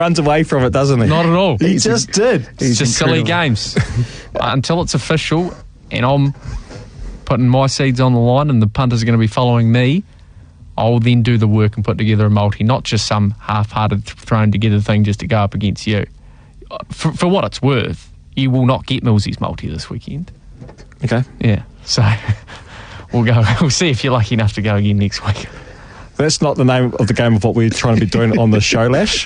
Runs away from it, doesn't he? Not at all. He just did. It's just silly games. Until it's official and I'm putting my seeds on the line and the punters are going to be following me, I'll then do the work and put together a multi, not just some half-hearted thrown together thing just to go up against you. For what it's worth, you will not get Millsy's multi this weekend. Okay. Yeah, so we'll see if you're lucky enough to go again next week. That's not the name of the game of what we're trying to be doing on the show, Lash.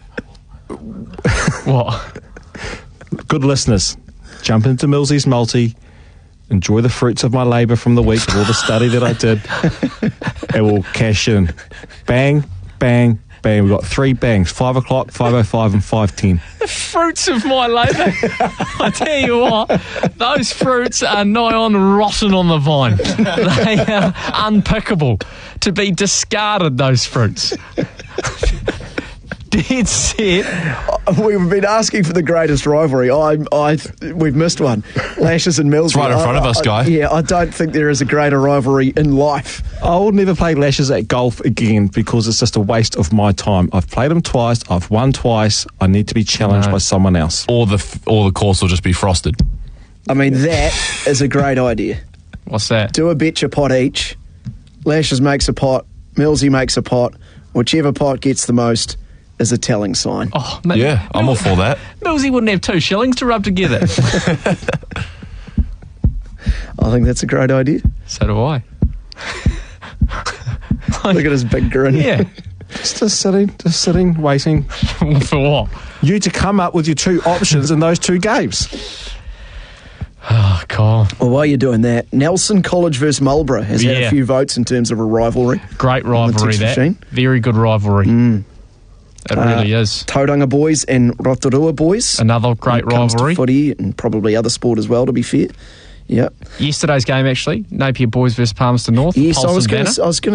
What? Good listeners, jump into Millsy's multi, enjoy the fruits of my labour from the week, of all the study that I did, and we'll cash in. Bang, bang, bang. We've got 3 bangs, 5 o'clock, 5:05 and 5:10. The fruits of my labour. I tell you what, those fruits are nigh on rotten on the vine. They are unpickable. To be discarded, those fruits. Dead set. We've been asking for the greatest rivalry. We've missed one. Lashes and Mills. It's right in front of us, Guy. Yeah, I don't think there is a greater rivalry in life. I will never play Lashes at golf again because it's just a waste of my time. I've played them twice. I've won twice. I need to be challenged by someone else. Or the course will just be frosted. I mean, that is a great idea. What's that? Do a betcha pot each. Lashes makes a pot. Millsy makes a pot. Whichever pot gets the most is a telling sign. Oh, man. Yeah, I'm all for that. Millsy wouldn't have 2 shillings to rub together. I think that's a great idea. So do I. Look at his big grin. Yeah. Just sitting, waiting. For what? You to come up with your 2 options in those 2 games. Oh, God. Well, while you're doing that, Nelson College versus Marlborough has had a few votes in terms of a rivalry. Great rivalry, that. Machine. Very good rivalry. It really is. Tauranga boys and Rotorua boys. Another great when it comes to rivalry. footy and probably other sport as well, to be fair. Yep. Yesterday's game, actually, Napier boys versus Palmerston North. Yes, Pulse I was and going Banner. to